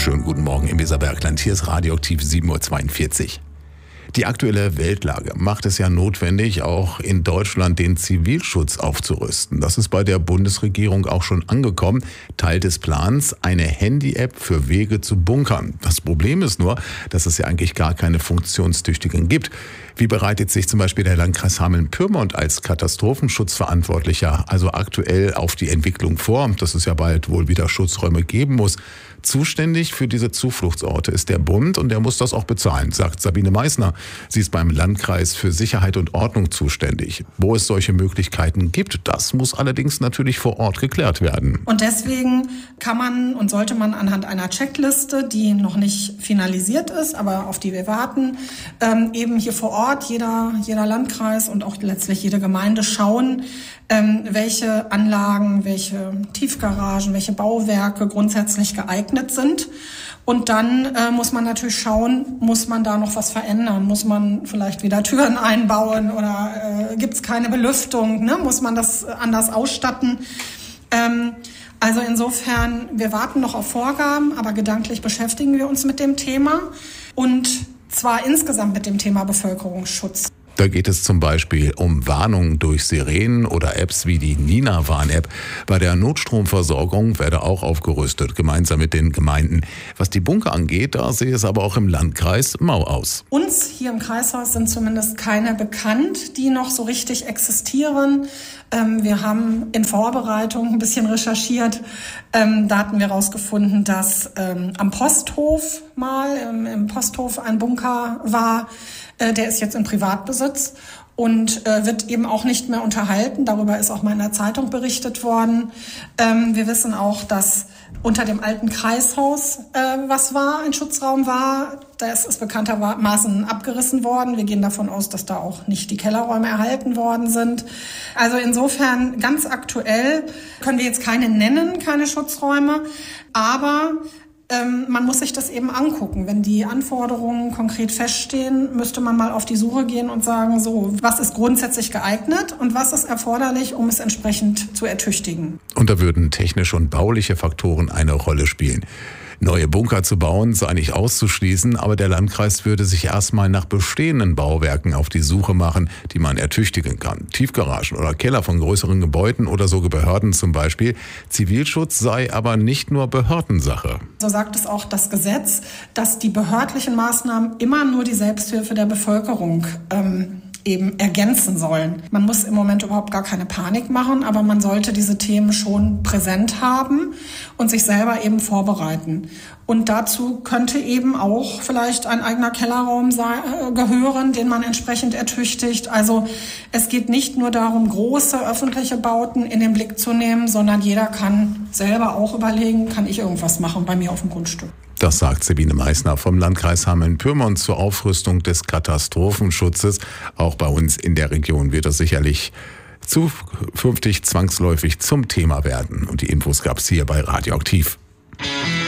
Schönen guten Morgen im Weserbergland. Hier ist Radioaktiv 7.42 Uhr. Die aktuelle Weltlage macht es ja notwendig, auch in Deutschland den Zivilschutz aufzurüsten. Das ist bei der Bundesregierung auch schon angekommen. Teil des Plans, eine Handy-App für Wege zu Bunkern. Das Problem ist nur, dass es ja eigentlich gar keine funktionstüchtigen gibt. Wie bereitet sich zum Beispiel der Landkreis Hameln-Pyrmont als Katastrophenschutzverantwortlicher also aktuell auf die Entwicklung vor, dass es ja bald wohl wieder Schutzräume geben muss? Zuständig für diese Zufluchtsorte ist der Bund und der muss das auch bezahlen, sagt Sabine Meissner. Sie ist beim Landkreis für Sicherheit und Ordnung zuständig. Wo es solche Möglichkeiten gibt, das muss allerdings natürlich vor Ort geklärt werden. Und deswegen kann man und sollte man anhand einer Checkliste, die noch nicht finalisiert ist, aber auf die wir warten, eben hier vor Ort, jeder Landkreis und auch letztlich jede Gemeinde schauen, welche Anlagen, welche Tiefgaragen, welche Bauwerke grundsätzlich geeignet sind. Und dann muss man natürlich schauen, muss man da noch was verändern? Muss man vielleicht wieder Türen einbauen oder gibt es keine Belüftung? Ne? Muss man das anders ausstatten? Also insofern, wir warten noch auf Vorgaben, aber gedanklich beschäftigen wir uns mit dem Thema und zwar insgesamt mit dem Thema Bevölkerungsschutz. Da geht es zum Beispiel um Warnungen durch Sirenen oder Apps wie die Nina-Warn-App. Bei der Notstromversorgung werde auch aufgerüstet, gemeinsam mit den Gemeinden. Was die Bunker angeht, da sehe es aber auch im Landkreis mau aus. Uns hier im Kreishaus sind zumindest keine bekannt, die noch so richtig existieren. Wir haben in Vorbereitung ein bisschen recherchiert. Da hatten wir herausgefunden, dass am Posthof im Posthof ein Bunker war. Der ist jetzt in Privatbesitz und wird eben auch nicht mehr unterhalten. Darüber ist auch mal in der Zeitung berichtet worden. Wir wissen auch, dass unter dem alten Kreishaus ein Schutzraum war. Das ist bekanntermaßen abgerissen worden. Wir gehen davon aus, dass da auch nicht die Kellerräume erhalten worden sind. Also insofern ganz aktuell können wir jetzt keine Schutzräume, aber man muss sich das eben angucken. Wenn die Anforderungen konkret feststehen, müsste man mal auf die Suche gehen und sagen, so, was ist grundsätzlich geeignet und was ist erforderlich, um es entsprechend zu ertüchtigen. Und da würden technische und bauliche Faktoren eine Rolle spielen. Neue Bunker zu bauen sei nicht auszuschließen, aber der Landkreis würde sich erstmal nach bestehenden Bauwerken auf die Suche machen, die man ertüchtigen kann. Tiefgaragen oder Keller von größeren Gebäuden oder sogar Behörden zum Beispiel. Zivilschutz sei aber nicht nur Behördensache. So sagt es auch das Gesetz, dass die behördlichen Maßnahmen immer nur die Selbsthilfe der Bevölkerung eben ergänzen sollen. Man muss im Moment überhaupt gar keine Panik machen, aber man sollte diese Themen schon präsent haben und sich selber eben vorbereiten. Und dazu könnte eben auch vielleicht ein eigener Kellerraum gehören, den man entsprechend ertüchtigt. Also es geht nicht nur darum, große öffentliche Bauten in den Blick zu nehmen, sondern jeder kann selber auch überlegen, kann ich irgendwas machen bei mir auf dem Grundstück. Das sagt Sabine Meissner vom Landkreis Hameln-Pyrmont zur Aufrüstung des Katastrophenschutzes. Auch bei uns in der Region wird das sicherlich zukünftig zwangsläufig zum Thema werden. Und die Infos gab es hier bei Radioaktiv.